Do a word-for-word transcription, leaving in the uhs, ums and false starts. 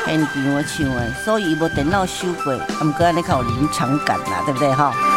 现场的唱的，所以无电脑修过，啊，毋过安尼较有临场感啦，对不对哈？